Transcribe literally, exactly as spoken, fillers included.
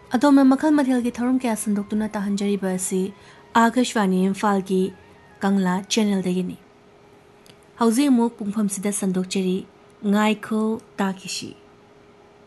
अदोम मखल मथेल की थौरम क्या संदोक्तुना ताहंजरीबा असि आकाशवाणी इम्फाल की कंगला चैनल दगिनी हौजे मुक पुंफम सिदा संदोक्चरी ngaikho takishi